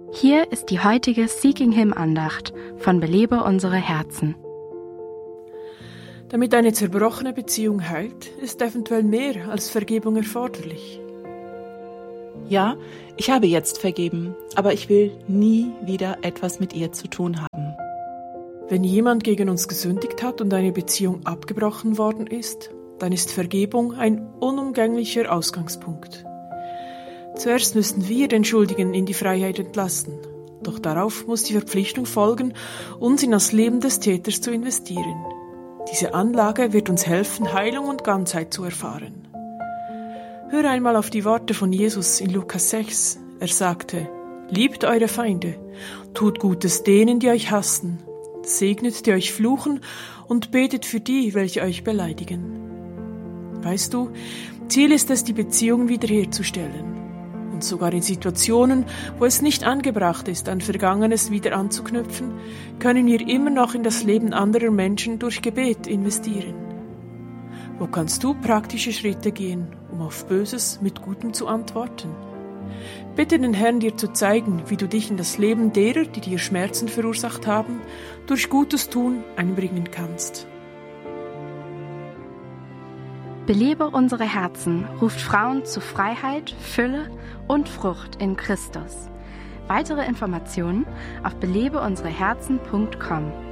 Hier ist die heutige Seeking Him Andacht von Belebe unsere Herzen. Damit eine zerbrochene Beziehung heilt, ist eventuell mehr als Vergebung erforderlich. Ja, ich habe jetzt vergeben, aber ich will nie wieder etwas mit ihr zu tun haben. Wenn jemand gegen uns gesündigt hat und eine Beziehung abgebrochen worden ist, dann ist Vergebung ein unumgänglicher Ausgangspunkt. Zuerst müssen wir den Schuldigen in die Freiheit entlassen, doch darauf muss die Verpflichtung folgen, uns in das Leben des Täters zu investieren. Diese Anlage wird uns helfen, Heilung und Ganzheit zu erfahren. Hör einmal auf die Worte von Jesus in Lukas 6. Er sagte: Liebt eure Feinde, tut Gutes denen, die euch hassen, segnet, die euch fluchen und betet für die, welche euch beleidigen. Weißt du, Ziel ist es, die Beziehung wiederherzustellen. Und sogar in Situationen, wo es nicht angebracht ist, an Vergangenes wieder anzuknüpfen, können wir immer noch in das Leben anderer Menschen durch Gebet investieren. Wo kannst du praktische Schritte gehen, um auf Böses mit Gutem zu antworten? Bitte den Herrn, dir zu zeigen, wie du dich in das Leben derer, die dir Schmerzen verursacht haben, durch Gutes tun einbringen kannst. Belebe unsere Herzen ruft Frauen zu Freiheit, Fülle und Frucht in Christus. Weitere Informationen auf belebeunsereherzen.com.